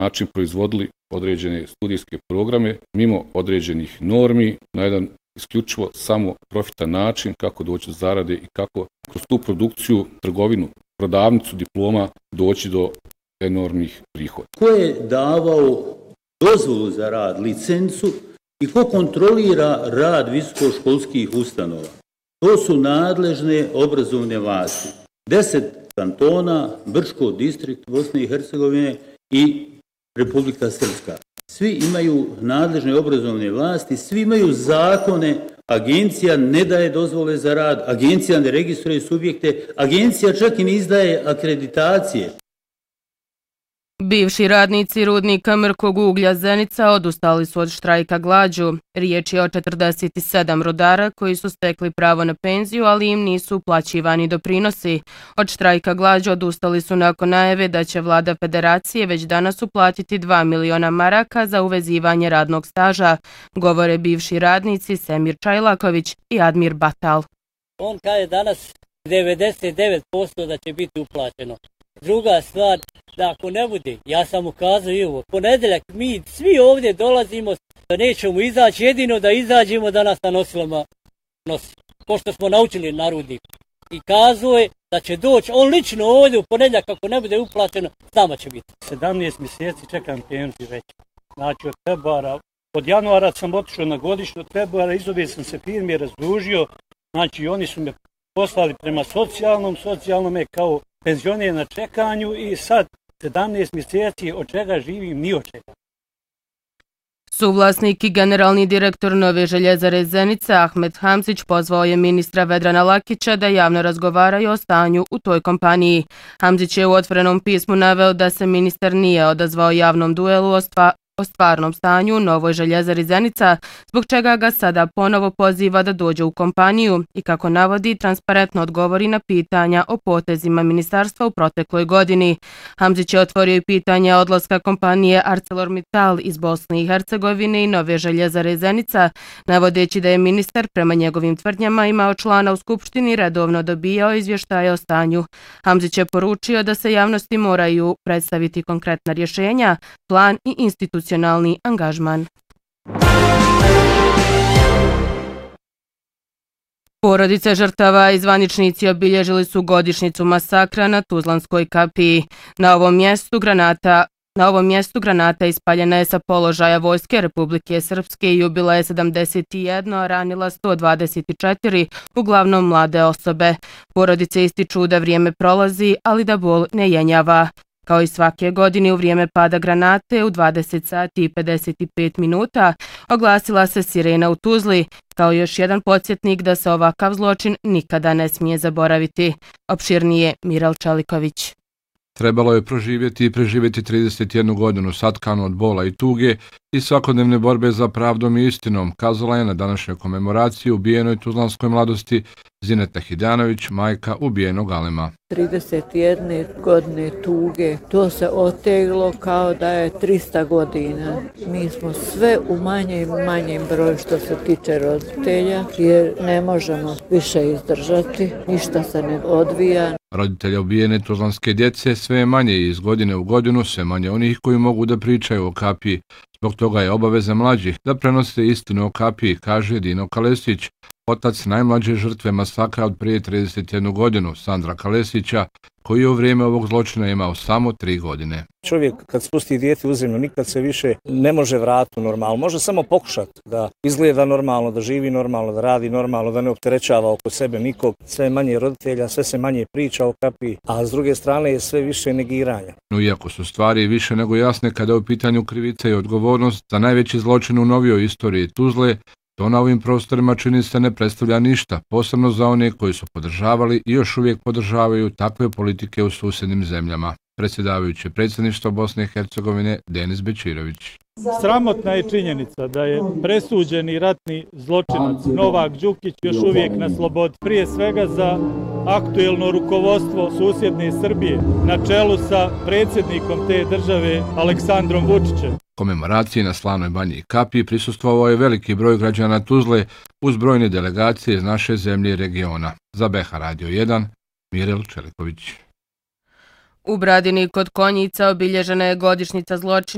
način proizvodili određene studijske programe mimo određenih normi na jedan isključivo samo profitan način kako doći do zarade i kako kroz tu produkciju, trgovinu, prodavnicu diploma doći do enormnih prihoda. Ko je davao dozvolu za rad, licencu i ko kontrolira rad visokoškolskih ustanova? To su nadležne obrazovne vlasti. 10 kantona, Brčko distrikt Bosne i Hercegovine i Republika Srpska. Svi imaju nadležne obrazovne vlasti, svi imaju zakone, agencija ne daje dozvole za rad, agencija ne registruje subjekte, agencija čak i ne izdaje akreditacije. Bivši radnici rudnika mrkog uglja Zenica odustali su od štrajka glađu. Riječ je o 47 rudara koji su stekli pravo na penziju, ali im nisu uplaćivani doprinosi. Od štrajka glađu odustali su nakon najave da će vlada federacije već danas uplatiti 2 miliona maraka za uvezivanje radnog staža, govore bivši radnici Semir Čajlaković i Admir Batal. On kaže danas 99% da će biti uplaćeno. Druga stvar, da ako ne bude, ja sam ukazao i ovo, ponedjeljak mi svi ovdje dolazimo, da nećemo izaći, jedino da izađemo da nas na nosilama nosi, pošto smo naučili na rudniku. I kazao je da će doći, on lično ovdje u ponedjeljak, ako ne bude uplaćeno, s nama će biti. 17 mjeseci čekam penziju već. Znači od februara, od januara sam otišao na godišnju, od februara izobio sam se firmi, razdužio, znači oni su me poslali prema socijalnom je kao penzioner na čekanju i sad 17 mjeseci od čega živim ni od čega. Suvlasnik i generalni direktor Nove željezare Zenica Ahmed Hamzić pozvao je ministra Vedrana Lakića da javno razgovaraju o stanju u toj kompaniji. Hamzić je u otvorenom pismu naveo da se ministar nije odazvao javnom duelu o stvarnom stanju u Novoj željezari Zenica, zbog čega ga sada ponovo poziva da dođe u kompaniju i kako navodi transparentno odgovori na pitanja o potezima ministarstva u protekloj godini. Hamzić je otvorio i pitanje odlaska kompanije ArcelorMittal iz Bosne i Hercegovine i Nove željezare Zenica, navodeći da je ministar prema njegovim tvrdnjama imao člana u skupštini redovno dobijao izvještaje o stanju. Hamzić je poručio da se javnosti moraju predstaviti konkretna rješenja, plan i institucionalni angažman. Porodice žrtava i zvaničnici obilježili su godišnjicu masakra na Tuzlanskoj kapiji. Na ovom mjestu granata ispaljena je sa položaja Vojske Republike Srpske i ubila je 71, a ranila 124, uglavnom mlade osobe. Porodice ističu da vrijeme prolazi, ali da bol ne jenjava. Kao i svake godine u vrijeme pada granate u 20 sati i 55 minuta oglasila se sirena u Tuzli, kao još jedan podsjetnik da se ovakav zločin nikada ne smije zaboraviti. Opširnije Miral Čeliković. Trebalo je proživjeti i preživjeti 31 godinu satkanu od bola i tuge i svakodnevne borbe za pravdom i istinom, kazala je na današnjoj komemoraciji ubijenoj tuzlanskoj mladosti Zineta Hidjanović, majka ubijenog Alema. 31 godine tuge, to se oteglo kao da je 300 godina. Mi smo sve u manjem broju što se tiče roditelja, jer ne možemo više izdržati, ništa se ne odvija. Roditelja ubijene tuzlanske djece sve je manje i iz godine u godinu sve manje onih koji mogu da pričaju o kapiji. Zbog toga je obaveza mlađih da prenose istinu o kapiji, kaže Dino Kalesić, otac najmlađe žrtve masakra od prije 31 godinu, Sandra Kalesića, koji je u vrijeme ovog zločina imao samo 3 godine. Čovjek kad spusti dijete u zemlju nikad se više ne može vratiti normalno. Može samo pokušati da izgleda normalno, da živi normalno, da radi normalno, da ne opterećava oko sebe nikog. Sve manje roditelja, sve se manje priča o kapiji, a s druge strane je sve više negiranja. No iako su stvari više nego jasne kada je u pitanju krivica i odgovornost za najveći zločin u novijoj istoriji Tuzle, to na ovim prostorima čini se ne predstavlja ništa, posebno za one koji su podržavali i još uvijek podržavaju takve politike u susjednim zemljama. Predsjedavajući predsjedništvo Bosne i Hercegovine Denis Bečirović. Sramotna je činjenica da je presuđeni ratni zločinac Novak Đukić još uvijek na slobodi. Prije svega za aktuelno rukovodstvo susjedne Srbije na čelu sa predsjednikom te države Aleksandrom Vučićem. Komemoraciji na Slavnoj banji i kapiji prisustvovao je veliki broj građana Tuzle uz brojne delegacije iz naše zemlje i regiona. Za BH Radio 1, Mirel Čeliković. U Bradini kod Konjica obilježena je godišnjica zločina